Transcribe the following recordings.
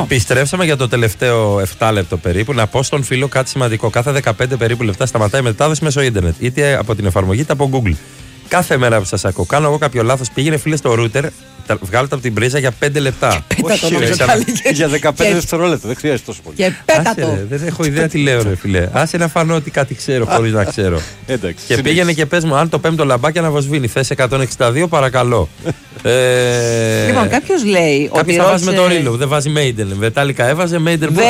Επιστρέψαμε για το τελευταίο 7 λεπτό περίπου. Να πω στον φίλο κάτι σημαντικό. Κάθε 15 περίπου λεπτά σταματάει η μετάδοση μέσω ίντερνετ. Είτε από την εφαρμογή είτε από Google. Κάθε μέρα που σας ακούω, κάνω εγώ κάποιο λάθος, πήγαινε φίλε στο router, βγάλω τα από την πρίζα για 5 λεπτά. Για 15 δευτερόλεπτα, δεν χρειάζεται τόσο πολύ. Και πέτατο. Δεν έχω ιδέα τι λέω, ρε φίλε. Άσε να φανώ ότι κάτι ξέρω χωρίς να ξέρω. Και πήγαινε και πες μου, αν το πέμπτο λαμπάκι αναβοσβήνει, θες 162, παρακαλώ. Λοιπόν, κάποιος λέει. Κάποιος θα βάζει με το ρίλο, δεν βάζει Maiden. Βετάλικα έβαζε, Maiden που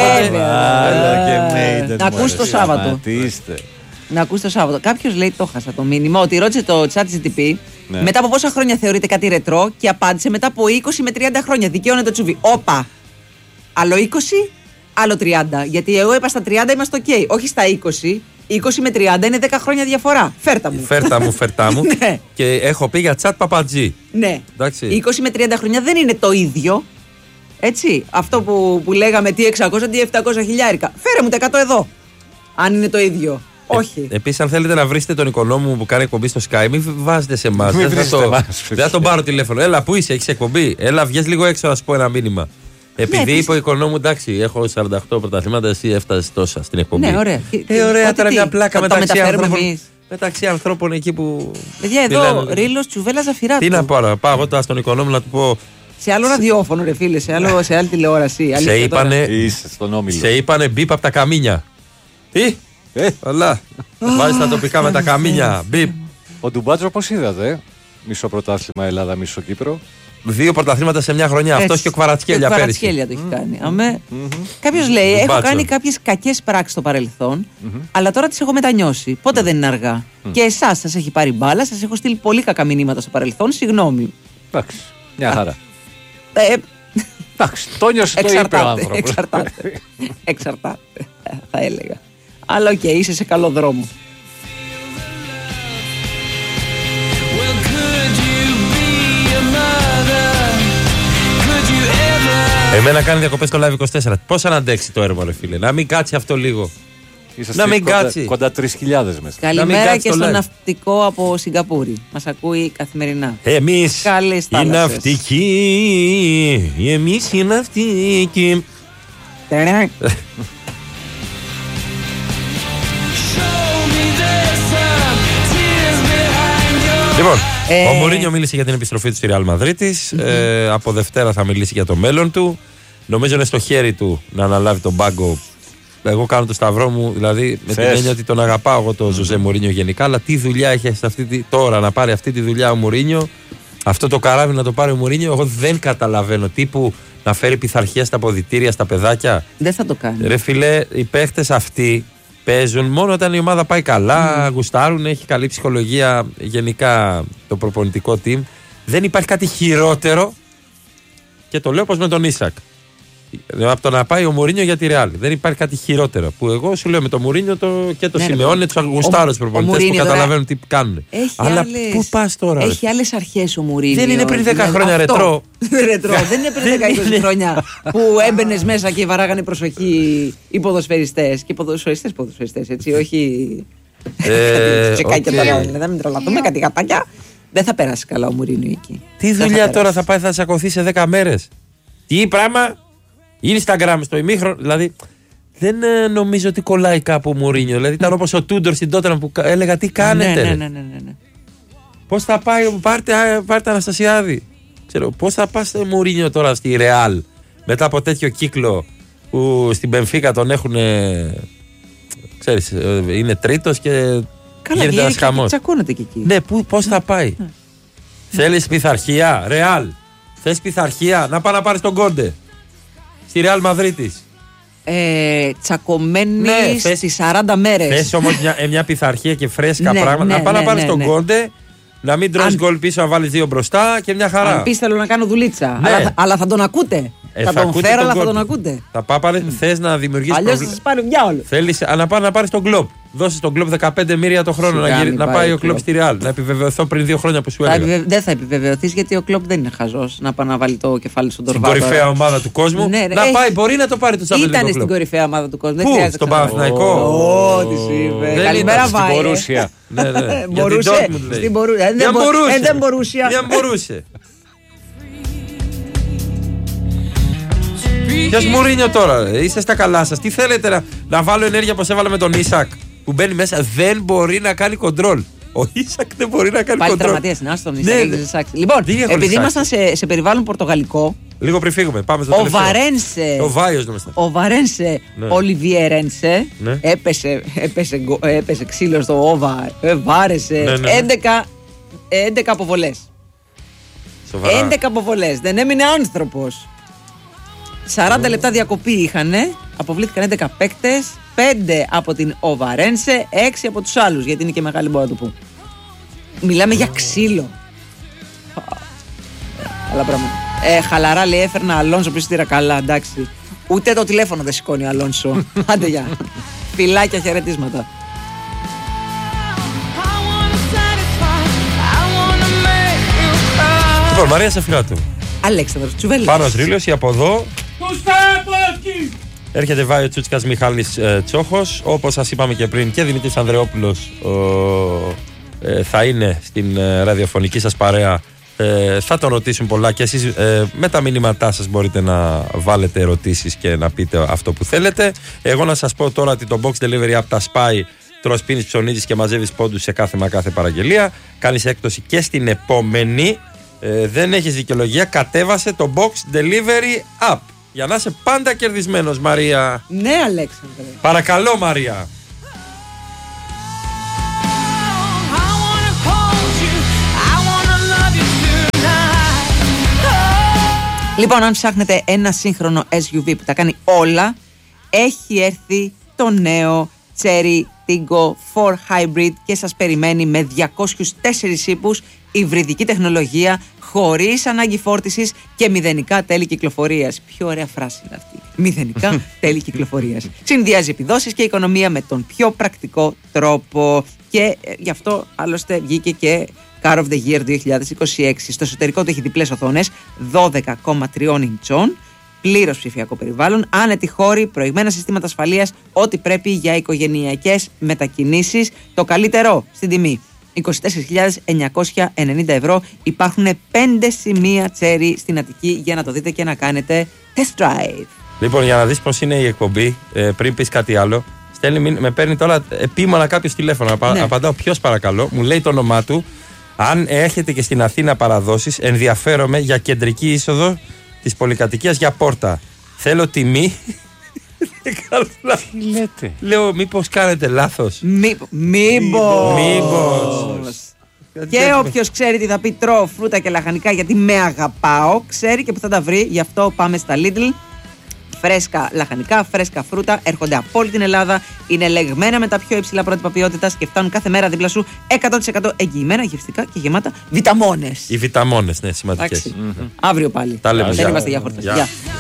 να ακούς το Σάββατο. Να ακούς το Σάββατο. Κάποιος λέει, το χάσα το μήνυμα, ότι ρώτησε το ChatGPT μετά από πόσα χρόνια θεωρείται κάτι ρετρό και απάντησε μετά από 20 με 30 χρόνια. Δικαίωνε το τσουβί. Όπα! Άλλο 20, άλλο 30. Γιατί εγώ είπα στα 30 είμαστε OK. Όχι στα 20. 20 με 30 είναι 10 χρόνια διαφορά. Φέρτα μου. Φέρτα μου. Ναι. Και έχω πει για chat παπατζή. Ναι. Εντάξει. 20 με 30 χρόνια δεν είναι το ίδιο. Έτσι. Αυτό που λέγαμε τι 600, τι 700 χιλιάρικα. Φέρε μου τα 100 εδώ. Αν είναι το ίδιο. Όχι. Επίσης, αν θέλετε να βρείτε τον οικονόμο μου που κάνει εκπομπή στο Sky, μην βάζετε σε εμάς. Δεν θα τον πάρω τηλέφωνο. Έλα, πού είσαι, έχεις εκπομπή. Έλα, βγες λίγο έξω να σου πω ένα μήνυμα. Επειδή είπε ο οικονόμου, εντάξει, έχω 48 πρωταθλήματα, εσύ έφτασες τόσα στην εκπομπή. Ναι, ωραία. Ωραία, τώρα μια πλάκα μεταξύ ανθρώπων εκεί που. Παιδιά, εδώ ρίλος τσουβέλα ζαφυρά. Τι να πω, πάω εγώ τώρα στον οικονόμο να του πω. Σε άλλο ραδιόφωνο, ρε φίλε, σε άλλη τηλεόραση. Σε είπανε μπίπ από τα καμίνια. Τι? Αλλά βάζεις τα τοπικά με τα καμίνια. Μπιπ. Ο Ντουμπάτζο πώς είδατε? Μισό πρωτάθλημα Ελλάδα, μισό Κύπρο. 2 πρωταθλήματα σε μια χρονιά. Αυτός και ο Κβαρατσχέλια πέρυσι. Ο Κβαρατσχέλια το έχει κάνει. Κάποιος λέει: έχω κάνει κάποιες κακές πράξεις στο παρελθόν, αλλά τώρα τις έχω μετανιώσει. Πότε δεν είναι αργά. Και εσάς σας έχει πάρει μπάλα, σας έχω στείλει πολύ κακά μηνύματα στο παρελθόν. Συγγνώμη. Εντάξει. Μια χαρά. Εντάξει. Το νιώσε το είπε ο άνθρωπος. Εξαρτάται. Θα έλεγα. Αλλά οκ, είσαι σε καλό δρόμο. Εμένα κάνει διακοπές στο Live 24. Πώς να αντέξει το έργο, ρε φίλε? Να μην κάτσει αυτό λίγο. Να μην κάτσει. Κοντά 3.000 μέσα. Καλημέρα και στο ναυτικό από Σιγκαπούρη. Μας ακούει καθημερινά. Εμείς οι ναυτικοί. Εμείς οι ναυτικοί. Λοιπόν, ο Μουρίνιο μίλησε για την επιστροφή του στη Ρεάλ Μαδρίτης. Από Δευτέρα θα μιλήσει για το μέλλον του. Νομίζω είναι στο χέρι του να αναλάβει τον πάγκο. Εγώ κάνω το σταυρό μου, δηλαδή με την έννοια ότι τον αγαπάω εγώ τον Ζωζέ Μουρίνιο γενικά. Αλλά τι δουλειά έχει τώρα να πάρει αυτή τη δουλειά ο Μουρίνιο, αυτό το καράβι να το πάρει ο Μουρίνιο, εγώ δεν καταλαβαίνω. Τύπου να φέρει πειθαρχία στα αποδυτήρια, στα παιδάκια. Δεν θα το κάνει. Ρε φιλέ, οι παίχτες αυτοί παίζουν μόνο όταν η ομάδα πάει καλά, γουστάρουν, έχει καλή ψυχολογία γενικά το προπονητικό team. Δεν υπάρχει κάτι χειρότερο, και το λέω όπως με τον Ίσακ, από το να πάει ο Μουρίνιο για τη Ρεάλ. Δεν υπάρχει κάτι χειρότερο. Που εγώ σου λέω με τον Μουρίνιο και το Σιμεώνε, του γουστάρω του προπονητές που καταλαβαίνουν τι κάνουν. Αλλά πού πας τώρα? Έχει άλλες αρχές ο Μουρίνιο. Δεν είναι πριν 10 χρόνια ρετρό. Δεν είναι πριν 10-20 χρόνια που έμπαινες μέσα και βαράγανε προσοχή οι ποδοσφαιριστές. Και ποδοσφαιριστές, έτσι, όχι. Δεν μην τρελαθούμε, κάτι γατάκια. Δεν θα περάσει καλά ο Μουρίνιο εκεί. Τι δουλειά τώρα θα πάει, θα τσακωθεί σε 10 μέρες? Τι πράγμα? Instagram στο ημίχρονο, δηλαδή δεν νομίζω ότι κολλάει κάπου ο Μουρίνιο. Δηλαδή ήταν όπως ο Τούντορ στην Τότεναμ που έλεγα τι κάνετε. Ναι. Πώς θα πάει, πάρτε Αναστασιάδη. Ξέρω, πώς θα πας στο Μουρίνιο τώρα στη Ρεάλ μετά από τέτοιο κύκλο που στην Μπενφίκα τον έχουν. Ξέρεις, είναι τρίτος και γίνεται ένας χαμός. Τσακώνεται και εκεί. Ναι, πώς θα πάει? Θέλεις πειθαρχία, Ρεάλ? Θες πειθαρχία? Να πάει να πάρεις τον Κόντε στη Ρεάλ Μαδρίτης. Τσακωμένη στις 40 μέρες. Θες όμως μια πειθαρχία και φρέσκα πράγματα. Να πάει να πάρεις τον Κόντε, να μην τρως γκολ πίσω, να βάλεις 2 μπροστά και μια χαρά. Αν πεις θέλω να κάνω δουλίτσα, αλλά θα τον ακούτε. Θα τον φέρω, αλλά θα τον ακούτε. Θες να δημιουργήσεις αλλιώς θα σας πάρει διάολο. Θέλεις να πάρεις τον Κλοπ. Δώσεις τον Κλοπ 15 μοίρια το χρόνο να πάει ο Κλοπ στη Ρεάλ. Να επιβεβαιωθώ πριν 2 χρόνια που σου έλεγα. Δεν θα επιβεβαιωθείς γιατί ο Κλοπ δεν είναι χαζός να πάει να βάλει το κεφάλι στον Τορβάτο. Στην κορυφαία ομάδα του κόσμου. Να πάει, μπορεί να το πάρει το Champions League. Ήταν στην κορυφαία ομάδα του κόσμου. Πού? Στον Παναθηναϊκό. Τι σου είπε. Καλημέρα, Βάη. Στην Μπορούσια. Μπορούσε. Δεν μπορούσε. Και Ποιος Μουρίνιο τώρα, είστε στα καλά σας. Τι θέλετε να βάλω ενέργεια όπως έβαλα με τον Ίσακ που μπαίνει μέσα, δεν μπορεί να κάνει κοντρόλ. Ο Ίσακ δεν μπορεί να κάνει κοντρόλ. Πάλι τραυματίας είναι, άστον Ίσακ. Λοιπόν, επειδή ήμασταν σε περιβάλλον πορτογαλικό. Λίγο πριν φύγουμε, πάμε στο τελευταίο. Ο Βαρένσε, Ολιβιέ Ρένσε, έπεσε ξύλο στο Όβα, βάρεσε 11 αποβολές. 11 αποβολές, δεν έμεινε άνθρωπος. 40 λεπτά διακοπή είχανε, αποβλήθηκαν 11 παίκτες, 5 από την Οβαρένσε, 6 από τους άλλους, γιατί είναι και μεγάλη, μπορώ να το πω. Μιλάμε για ξύλο. Άλλα πράγματα. Χαλαρά λέει, έφερνα Αλόνσο πίσω στη Ρακαλά, εντάξει. Ούτε το τηλέφωνο δεν σηκώνει ο Αλόνσο. Άντε γεια. Φιλάκια, χαιρετίσματα. Λοιπόν, Μαρία Σεφιλάτου. Αλέξανδρος Τσουβέλης. Πάνος Ρήλος, ή από εδώ. Έρχεται Βάιο Τσούτσικας, Μιχάλης Τσόχος. Όπως σας είπαμε και πριν, και Δημήτρης Ανδρεόπουλος θα είναι στην ραδιοφωνική σας παρέα. Θα τον ρωτήσουν πολλά και εσείς με τα μηνύματά σας μπορείτε να βάλετε ερωτήσεις και να πείτε αυτό που θέλετε. Εγώ να σας πω τώρα ότι το Box Delivery App τα σπάει. Τρως, πίνεις, ψωνίζεις και μαζεύεις πόντους σε κάθε παραγγελία. Κάνεις έκπτωση και στην επόμενη. Δεν έχεις δικαιολογία, κατέβασε το Box Delivery App για να είσαι πάντα κερδισμένος, Μαρία. Ναι, Αλέξανδρε. Παρακαλώ, Μαρία. Λοιπόν, αν ψάχνετε ένα σύγχρονο SUV που τα κάνει όλα, έχει έρθει το νέο Chery Tiggo 4 Hybrid και σας περιμένει με 204 ύπους, υβριδική τεχνολογία, χωρίς ανάγκη φόρτισης και μηδενικά τέλη κυκλοφορίας. Πιο ωραία φράση είναι αυτή. Μηδενικά τέλη κυκλοφορίας. Συνδυάζει επιδόσεις και οικονομία με τον πιο πρακτικό τρόπο. Και γι' αυτό άλλωστε βγήκε και Car of the Year 2026. Στο εσωτερικό του έχει διπλές οθόνες 12,3 ιντσών, πλήρως ψηφιακό περιβάλλον, άνετοι χώροι, προηγμένα συστήματα ασφαλείας, ό,τι πρέπει για οικογενειακές μετακινήσεις. Το καλύτερο στην τιμή. 24.990 ευρώ. Υπάρχουν 5 σημεία Chery στην Αττική για να το δείτε και να κάνετε test drive. Λοιπόν, για να δεις πώς είναι η εκπομπή, πριν πεις κάτι άλλο, με παίρνει τώρα επίμονα κάποιος τηλέφωνο. Ναι. Απαντάω, ποιος παρακαλώ, μου λέει το όνομά του. Αν έχετε και στην Αθήνα παραδόσεις, ενδιαφέρομαι για κεντρική είσοδο της πολυκατοικίας για πόρτα. Θέλω τιμή. Τι λέτε? Λέω, μήπως κάνετε λάθος. Μήπως. Και όποιος ξέρει τι θα πει, τρώω φρούτα και λαχανικά γιατί με αγαπάω, ξέρει και που θα τα βρει. Γι' αυτό πάμε στα Lidl. Φρέσκα λαχανικά, φρέσκα φρούτα, έρχονται από όλη την Ελλάδα, είναι λεγμένα με τα πιο υψηλά πρότυπα ποιότητας και φτάνουν κάθε μέρα δίπλα σου 100% εγγυημένα, γευστικά και γεμάτα βιταμόνες. Οι βιταμόνες, ναι, σημαντικές. Αύριο πάλι. Τα λέμε. Δεν είμαστε για χορτές.